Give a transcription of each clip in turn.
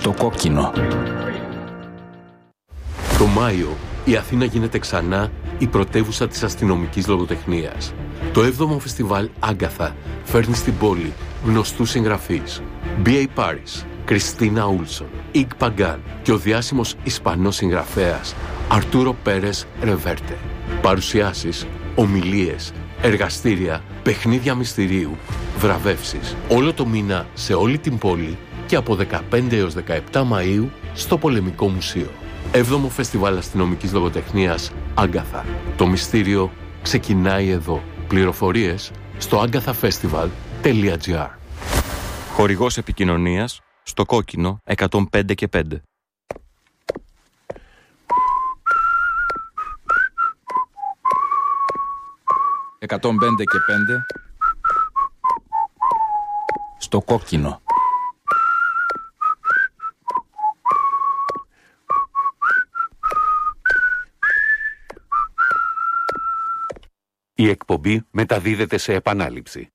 Στο κόκκινο. Το Μάιο η Αθήνα γίνεται ξανά η πρωτεύουσα της αστυνομικής λογοτεχνίας. Το 7ο φεστιβάλ Άγκαθα φέρνει στην πόλη γνωστούς συγγραφείς B.A. Paris, Κριστίνα Ούλσον, Ικ Παγκάν και ο διάσημος Ισπανός συγγραφέας Αρτούρο Πέρες Ρεβέρτε. Παρουσιάσεις, ομιλίες, εργαστήρια, παιχνίδια μυστηρίου, βραβεύσεις. Όλο το μήνα σε όλη την πόλη και από 15 έως 17 Μαΐου στο Πολεμικό Μουσείο. 7ο Φεστιβάλ Αστυνομικής Λογοτεχνίας Άγκαθα. Το μυστήριο ξεκινάει εδώ. Πληροφορίες στο agathafestival.gr. Χορηγός επικοινωνίας στο κόκκινο 105 και 5. «105 και 5» στο κόκκινο. Η εκπομπή μεταδίδεται σε επανάληψη.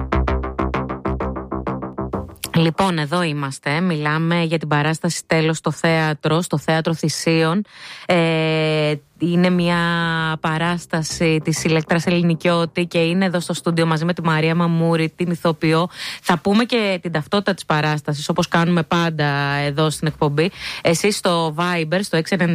Λοιπόν, εδώ είμαστε. Μιλάμε για την παράσταση «Τέλος στο θέατρο», στο Θέατρο Θησίων. Είναι μια παράσταση της Ηλέκτρας Ελληνικιώτη και είναι εδώ στο στούντιο μαζί με τη Μαρία Μαμούρη, την ηθοποιό. Θα πούμε και την ταυτότητα της παράστασης, όπως κάνουμε πάντα εδώ στην εκπομπή. Εσείς στο Viber, στο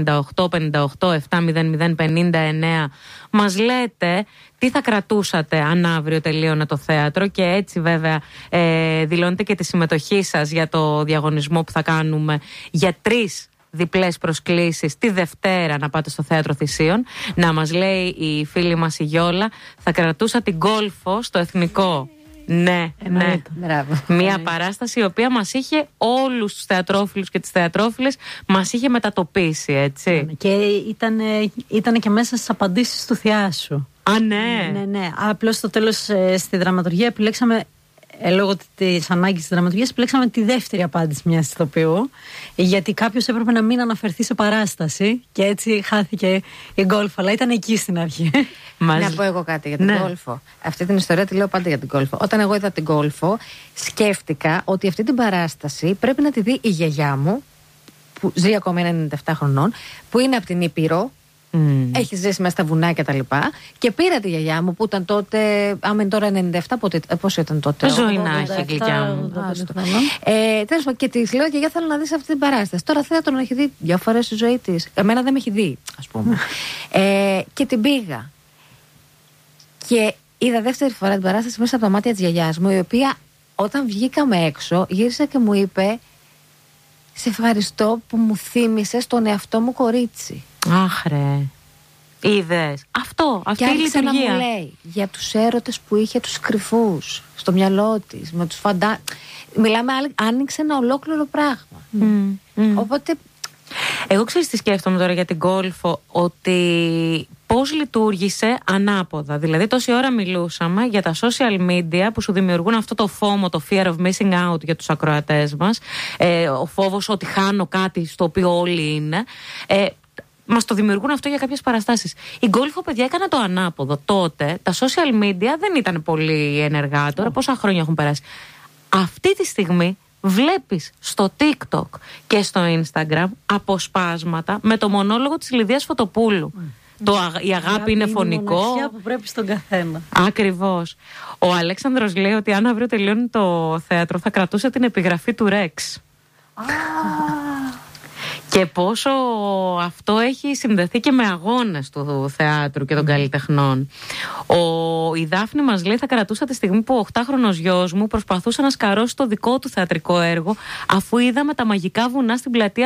698-58-700-59, μας λέτε τι θα κρατούσατε αν αύριο τελείωνε το θέατρο, και έτσι βέβαια δηλώνετε και τη συμμετοχή σας για το διαγωνισμό που θα κάνουμε για 3 διπλές προσκλήσεις τη Δευτέρα να πάτε στο Θέατρο Θησίων. Να μας λέει η φίλη μας η Γιόλα, θα κρατούσα την Γκόλφο στο Εθνικό. Ναι, ναι. Μια παράσταση η οποία μας είχε όλους τους θεατρόφιλους και τις θεατρόφιλες, μας είχε μετατοπίσει, έτσι. Και ήταν και μέσα στις απαντήσεις του Θιάσου. Α, ναι. Ναι. Απλώς στο τέλος στη δραματουργία επιλέξαμε, λόγω της ανάγκης της δραματουργίας, επιλέξαμε τη δεύτερη απάντηση μιας ηθοποιού, γιατί κάποιος έπρεπε να μην αναφερθεί σε παράσταση και έτσι χάθηκε η Γκόλφο, αλλά ήταν εκεί στην αρχή. Να πω εγώ κάτι για την Γκόλφο. Αυτή την ιστορία τη λέω πάντα για την Γκόλφο. Όταν εγώ είδα την Γκόλφο, σκέφτηκα ότι αυτή την παράσταση πρέπει να τη δει η γιαγιά μου, που ζει ακόμα, είναι 97 χρονών, που είναι από την Ήπειρο. Έχει ζήσει μέσα στα βουνά και τα λοιπά. Και πήρα τη γιαγιά μου που ήταν τότε, άμα είναι τώρα 97, πόσο ήταν τότε? Ζωή να έχει, γλυκιά μου. Τέλος πάντων, και τη λέω: γιαγιά, θέλω να δεις αυτή την παράσταση. Τώρα θέατρο να έχει δει 2 φορές στη ζωή της. Εμένα δεν με έχει δει, ας πούμε. Και την πήγα. Και είδα δεύτερη φορά την παράσταση μέσα από τα μάτια της γιαγιάς μου, η οποία όταν βγήκαμε έξω γύρισε και μου είπε: σε ευχαριστώ που μου θύμισες τον εαυτό μου κορίτσι. Αχ, ρε. Είδες. Αυτή η λειτουργία. Να μου λέει για τους έρωτες που είχε, τους κρυφούς στο μυαλό της, με τους Μιλάμε, άνοιξε ένα ολόκληρο πράγμα. Οπότε εγώ ξέρεις τι σκέφτομαι τώρα για την Γκόλφο, ότι πώς λειτουργήσε ανάποδα. Δηλαδή τόση ώρα μιλούσαμε για τα social media που σου δημιουργούν αυτό το φόμο, το fear of missing out για τους ακροατές μας, ο φόβος ότι χάνω κάτι στο οποίο όλοι είναι. Μας το δημιουργούν αυτό για κάποιες παραστάσεις. Η Γκόλφο, παιδιά, έκανε το ανάποδο. Τότε τα social media δεν ήταν πολύ ενεργά. Τώρα πόσα χρόνια έχουν περάσει. Αυτή τη στιγμή βλέπεις στο TikTok και στο Instagram αποσπάσματα με το μονόλογο της Λιδίας Φωτοπούλου. Η αγάπη είναι φωνικό. Η μοναξιά που πρέπει στον καθένα. Ακριβώς. Ο Αλέξανδρος λέει ότι αν αύριο τελειώνει το θέατρο θα κρατούσε την επιγραφή του Ρεξ. Και πόσο αυτό έχει συνδεθεί και με αγώνες του θεάτρου και των καλλιτεχνών. Η Δάφνη μας λέει: θα κρατούσα τη στιγμή που ο 8χρονος γιος μου προσπαθούσε να σκαρώσει το δικό του θεατρικό έργο, αφού είδαμε τα μαγικά βουνά στην πλατεία